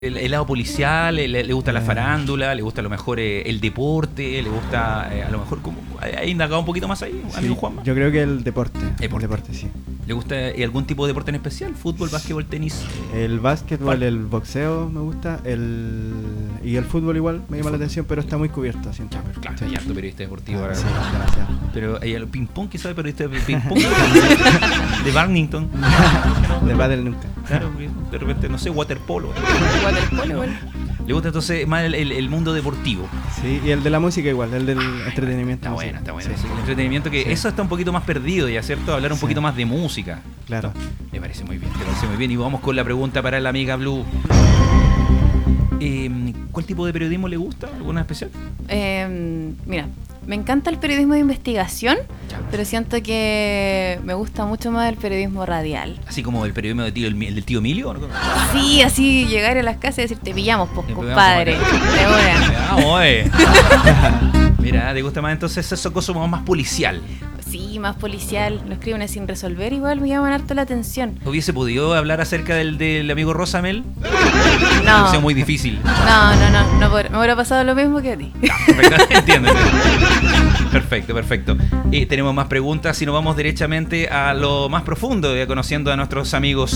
el lado policial, le gusta la farándula, le gusta a lo mejor el deporte, le gusta a lo mejor como ha indagado un poquito más ahí, amigo Juanma. Yo creo que el deporte. El deporte, sí. ¿Le gusta algún tipo de deporte en especial? ¿Fútbol, básquetbol, tenis? El básquetbol, el boxeo me gusta, y el fútbol igual me llama la atención, pero está muy cubierto, siento. Claro, sí. hay harto periodista deportivo ahora. Sí, demasiado. Pero hay el ping-pong, ¿qué sabe periodista de ping-pong? De badminton. De pádel nunca. Claro, de repente, no sé, waterpolo. Waterpolo, bueno. Le gusta entonces más el mundo deportivo. Sí, y el de la música igual, el del entretenimiento. Está bueno, está bueno. Sí. El entretenimiento que eso está un poquito más perdido ya, ¿cierto? Hablar un poquito más de música. Claro. Me parece muy bien, te parece muy bien. Y vamos con la pregunta para la amiga Blue. ¿Cuál tipo de periodismo le gusta? ¿Alguna especial? Mira, me encanta el periodismo de investigación, pero siento que me gusta mucho más el periodismo radial. Así como el periodismo del tío Emilio, ¿o no? Sí, así llegar a las casas y decir, te pillamos, pues, compadre. De una. Oye. Mira, ¿te gusta más entonces eso cosa más policial? Sí, más policial. Los crímenes sin resolver igual me llaman harto la atención. ¿Hubiese podido hablar acerca del amigo Rosamel? No. Ha sido muy difícil. No, me hubiera pasado lo mismo que a ti. Perfecto, entiendo. Perfecto. Y tenemos más preguntas y nos vamos derechamente a lo más profundo, ya conociendo a nuestros amigos.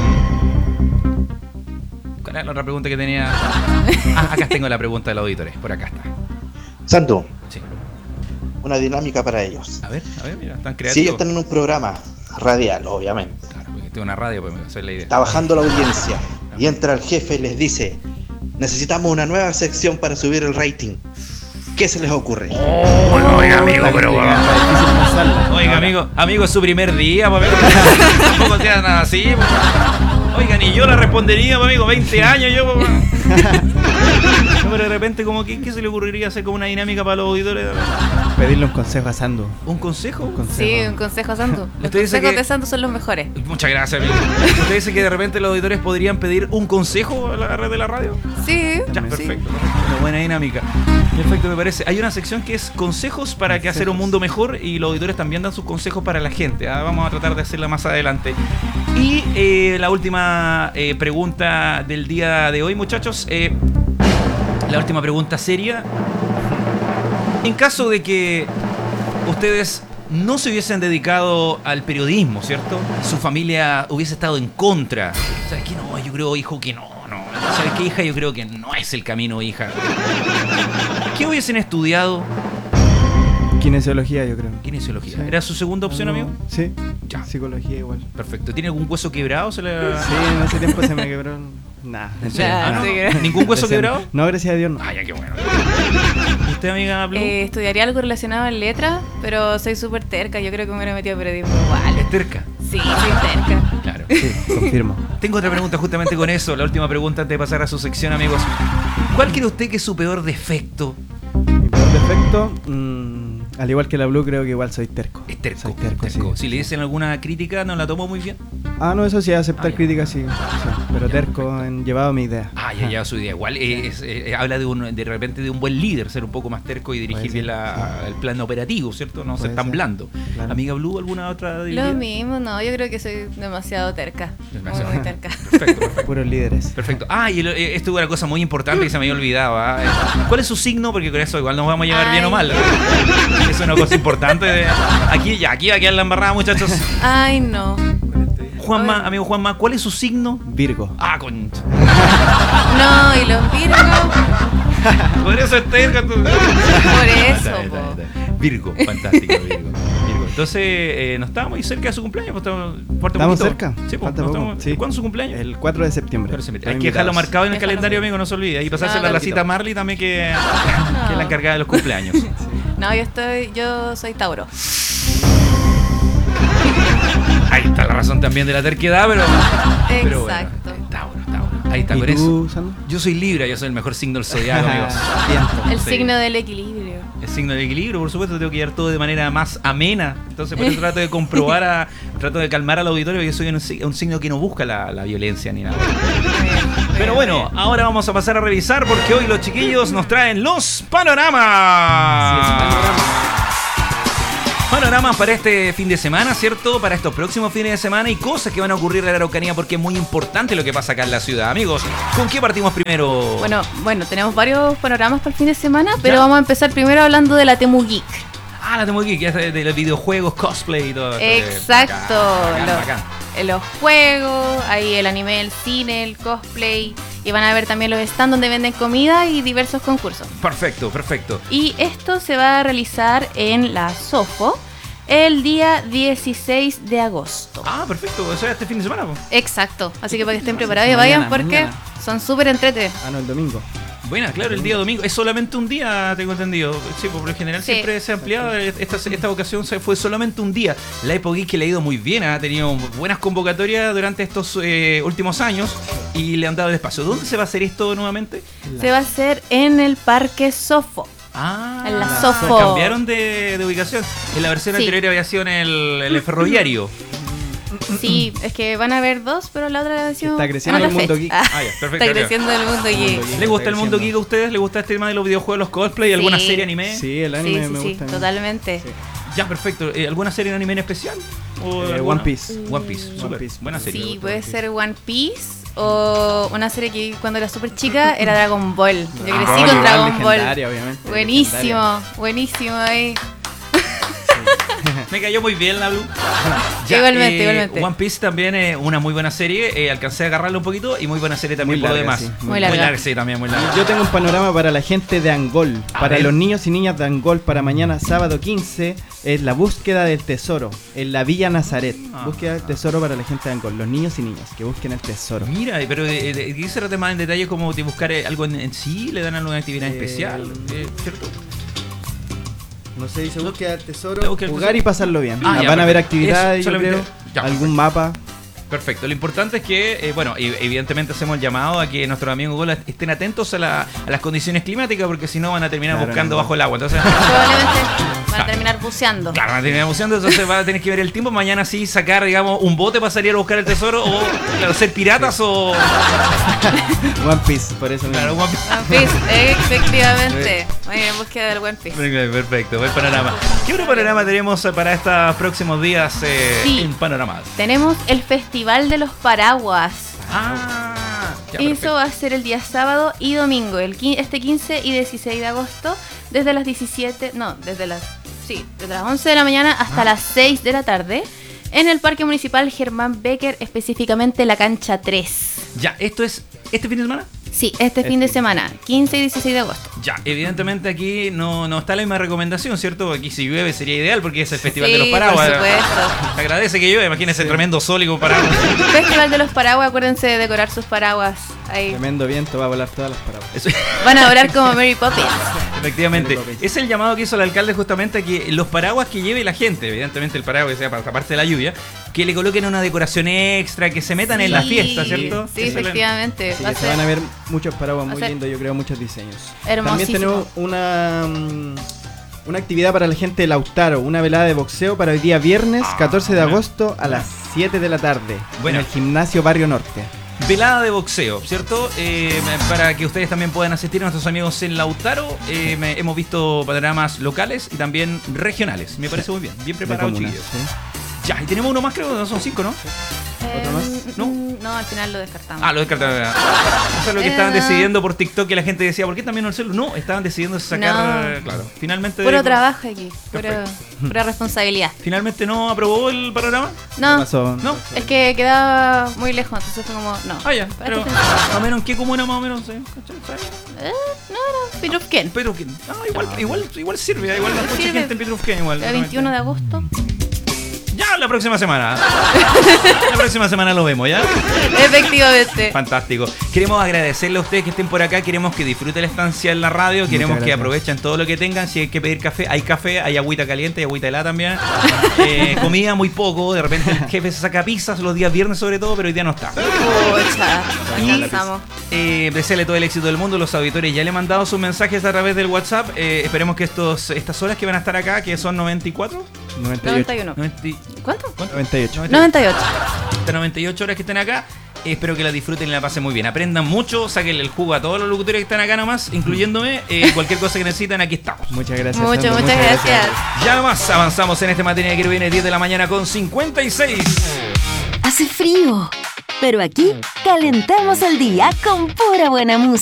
¿Cuál era la otra pregunta que tenía? Acá tengo la pregunta de los auditores, por acá está. Santo, Sí. una dinámica para ellos. A ver, mira, están creativos. Si ellos están en un programa radial, obviamente, Claro, porque tengo una radio, pues esa es la idea. está bajando la audiencia y entra el jefe y les dice: necesitamos una nueva sección para subir el rating. ¿Qué se les ocurre? Oiga, amigo, pero oiga, amigo, es su primer día, pues, amigo. Tampoco sea nada así, pues. Oiga, ni yo la respondería, pues, amigo, 20 años yo, pues. No, pero de repente, como ¿qué se le ocurriría hacer como una dinámica para los auditores? Pedirle un consejo a Sandu. ¿Un consejo? Sí, un consejo a Santo. Los Usted dice consejos que- de Santo son los mejores. Muchas gracias, amigo. ¿Usted dice que de repente los auditores podrían pedir un consejo a la red de la radio? Sí. Ya, perfecto. Una buena dinámica. Perfecto, me parece. Hay una sección que es consejos para que hacer un mundo mejor y los auditores también dan sus consejos para la gente. Vamos a tratar de hacerla más adelante. Y la última pregunta del día de hoy, muchachos. La última pregunta seria. En caso de que ustedes no se hubiesen dedicado al periodismo, ¿cierto? Su familia hubiese estado en contra. ¿Sabes qué? No, yo creo, hijo, que no. ¿Sabes qué, hija? Yo creo que no es el camino, hija. ¿Qué hubiesen estudiado? Kinesiología, yo creo. Kinesiología. Sí. ¿Era su segunda opción, amigo? Sí. Ya. Psicología igual. Perfecto. ¿Tiene algún hueso quebrado? Sí, en ese tiempo se me quebró. Nah. ¿En serio? Nah, ¿no? sí que- ¿Ningún hueso quebrado? No, gracias a Dios no. Ay, ya, qué bueno. ¿Y usted, amiga Blue? Estudiaría algo relacionado en letras, pero soy súper terca. Yo creo que me hubiera metido a periodismo igual. ¿Es terca? Sí, soy terca. Claro. Sí, confirmo. Tengo otra pregunta justamente con eso. La última pregunta antes de pasar a su sección, amigos. ¿Cuál cree usted que es su peor defecto? Mi peor defecto, al igual que la Blue, creo que igual soy terco. Es terco. Soy terco, sí. Si le dicen alguna crítica, ¿no la tomo muy bien? No, eso sí, aceptar ya. críticas sí. Pero terco en llevado a mi idea. Ya, su idea. Igual habla de repente de un buen líder, ser un poco más terco y dirigir Puede bien ser, el plan operativo, ¿cierto? No ser Puede tan ser. blando. Claro. Amiga Blue, ¿alguna otra debilidad? Lo mismo, no, yo creo que soy demasiado terca. Demasiado. Muy terca. Perfecto. Puros líderes. Perfecto. Esto es una cosa muy importante que se me había olvidado. ¿Cuál es su signo? Porque con eso igual nos vamos a llevar bien o mal. Es una cosa importante. Aquí va a quedar la embarrada, muchachos. Ay, no. Amigo Juanma, ¿cuál es su signo? Virgo. Concha. No, y los Virgos. Por eso es terca. Por eso, Está po. bien. Virgo, fantástico, Virgo. Entonces, no estábamos muy cerca de su cumpleaños. Pues ¿Estamos cerca? Sí, pues, Falta poco, sí. ¿Cuándo es su cumpleaños? El 4 de septiembre. Hay que dejarlo marcado en el Déjalo. calendario, amigo, no se olvide. Y pasárselo a la cita Marley también, que es la encargada de los cumpleaños. No, yo soy Tauro. Ahí está la razón también de la terquedad, pero bueno, Exacto. Tauro. Ahí está, ¿Y por eso. tú, Sandu? Yo soy Libra, yo soy el mejor signo del zodiaco, amigos. El Sí. signo del equilibrio. El signo del equilibrio, por supuesto, tengo que llevar todo de manera más amena. Entonces, por eso trato de calmar al auditorio, porque yo soy un signo que no busca la violencia ni nada. Pero bueno, ahora vamos a pasar a revisar porque hoy los chiquillos nos traen los panoramas. Panoramas para este fin de semana, ¿cierto? Para estos próximos fines de semana y cosas que van a ocurrir en la Araucanía porque es muy importante lo que pasa acá en la ciudad. Amigos, ¿con qué partimos primero? Bueno, tenemos varios panoramas para el fin de semana, pero vamos a empezar primero hablando de la Temu Geek. Ah, la Temu Geek, que es de los videojuegos, cosplay y todo. Exacto. Bacán. Los juegos, ahí el anime, el cine, el cosplay. Y van a ver también los stands donde venden comida y diversos concursos. Perfecto. Y esto se va a realizar en la Sofo el día 16 de agosto. Ah, perfecto. O sea, este fin de semana. Exacto. Así que para que estén preparados y vayan porque mañana. son súper entrete. Ah, no, el domingo. Bueno, claro, el día domingo. Es solamente un día, tengo entendido. Sí, por lo general Sí. siempre se ha ampliado. Esta ocasión fue solamente un día. La Expo Geek que le ha ido muy bien. Ha tenido buenas convocatorias durante estos últimos años y le han dado el espacio. ¿Dónde se va a hacer esto nuevamente? Se va a hacer en el Parque Sofo. Ah, En la Sofo. cambiaron de ubicación. En la versión Sí. anterior había sido en el ferroviario. Sí, es que van a haber dos, pero la otra versión Está creciendo en el otra mundo fecha. geek. Ah, ya, perfecto, Está ya. creciendo el mundo geek. ¿Le gusta el mundo geek a ustedes? ¿Le gusta este tema de los videojuegos, los cosplay, alguna Sí. serie anime? Sí, el anime me gusta. totalmente. Sí. Ya, perfecto. ¿Alguna serie de anime en especial? ¿O One alguna? Piece. One Piece, súper. Piece. Buena serie. Sí, gusta puede One Piece. ser One Piece o una serie que vi cuando era súper chica era Dragon Ball. Yo crecí con igual, Dragon Ball. legendaria, obviamente. Buenísimo, buenísimo ahí. Me cayó muy bien la Blue. Igualmente. One Piece también es una muy buena serie. Alcancé a agarrarla un poquito y muy buena serie también Muy por lo larga, demás. sí. Muy larga. Sí, también muy larga. Yo tengo un panorama para la gente de Angol. A Para ver. los niños y niñas de Angol, para mañana sábado 15, es la búsqueda del tesoro en la Villa Nazaret. Ah. Búsqueda del tesoro para la gente de Angol. Los niños y niñas que busquen el tesoro. Mira, pero ¿de qué se trata más en detalle? ¿Como de buscar algo en sí? ¿Le dan alguna actividad especial? ¿Cierto? No sé, dice búsqueda del La tesoro, búsqueda del jugar tesoro. y pasarlo bien. Ah, ya, Van a haber perfecto. actividades, Eso, yo creo. solamente- ya, Algún mapa. Perfecto. Lo importante es que, bueno, evidentemente hacemos el llamado a que nuestros amigos Google estén atentos a las condiciones climáticas porque si no van a terminar Claro, buscando no. bajo el agua. Entonces, Probablemente van a terminar buceando. claro, van a terminar buceando, entonces van a tener que ver el tiempo. Mañana sí sacar, digamos, un bote para salir a buscar el tesoro o, claro, ser piratas o... One Piece, por eso mismo. Claro, One Piece, efectivamente. Voy a ir en búsqueda del One Piece. perfecto, buen panorama. ¿Qué otro panorama tenemos para estos próximos días Sí. en Panoramas? Tenemos el Festival de los Paraguas. Ah, ya, Eso perfecto. va a ser el día sábado y domingo, este 15 y 16 de agosto, desde las 11 de la mañana hasta las 6 de la tarde, en el Parque Municipal Germán Becker, específicamente la cancha 3. Ya, ¿esto es este fin de semana? Sí, este fin de semana, 15 y 16 de agosto. Ya, evidentemente aquí no está la misma recomendación, ¿cierto? Aquí si llueve sería ideal porque es el Festival de Sí, los Paraguas. por supuesto. Se agradece que llueve, imagínense tremendo sol y con paraguas. Festival de los Paraguas, acuérdense de decorar sus paraguas. Ahí Tremendo viento, va a volar todas las paradas. Eso- van a orar como Mary Poppins. efectivamente. Es el llamado que hizo el alcalde justamente a que los paraguas que lleve la gente, evidentemente el paraguas que sea para taparse de la lluvia, que le coloquen una decoración extra, que se metan en la Sí, fiesta, ¿cierto? Sí, Eso le- efectivamente. Así Va a que se ser van a ver muchos paraguas muy ser lindos, yo creo, muchos diseños. hermosísimo. También tenemos una actividad para la gente de Lautaro, una velada de boxeo para hoy día viernes 14 de agosto a las 7 de la tarde Bueno. en el gimnasio Barrio Norte. Velada de boxeo, ¿cierto? Para que ustedes también puedan asistir a nuestros amigos en Lautaro. Hemos visto panoramas locales y también regionales. Me parece muy bien. Bien De preparado, comunas, chiquillos. ¿sí? Ya, y tenemos uno más, creo, no son 5, ¿no? ¿Otro más? ¿No? No, al final lo descartamos. Ah, lo descartaron. Eso es lo que estaban decidiendo por TikTok, que la gente decía, ¿por qué también no el celu? No, estaban decidiendo sacar, No. claro. Finalmente. Puro trabajo aquí, Perfecto. pura responsabilidad. Finalmente no aprobó el panorama. ¿Qué No, pasó? No. es que quedaba muy lejos, entonces fue como, no. Ah, ya. Para Pero, este más o menos, ¿en qué comuna más o menos? ¿Cachai? ¿Sabes? no era Pitrufquén. Pero que. Igual sirve, igual hay mucha Sirve. gente en Pitrufquén igual. El 21 de agosto. Ya, la próxima semana. La próxima semana lo vemos, ¿ya? Efectivamente. Fantástico. Queremos agradecerle a ustedes que estén por acá. Queremos que disfruten la estancia en la radio. Queremos que gracias. aprovechen todo lo que tengan. Si hay que pedir café, hay agüita caliente, hay agüita helada también. Comida muy poco. De repente el jefe se saca pizzas los días viernes sobre todo, pero hoy día no está. Pucha, Y- alcanzamos. Desearle todo el éxito del mundo. Los auditores ya le han mandado sus mensajes a través del WhatsApp. Esperemos que estas horas que van a estar acá, que son 94, 98. 91. 90, ¿Cuánto? 98. 98. Estas 98 horas que estén acá, Espero que la disfruten y la pasen muy bien. Aprendan mucho, sáquenle el jugo a todos los locutores que están acá nomás, incluyéndome. Cualquier cosa que necesitan, aquí estamos. Muchas gracias. Muchas Sandro, gracias. Ya nomás avanzamos en este materia que viene 10 de la mañana con 56. Hace frío, pero aquí calentamos el día con pura buena música.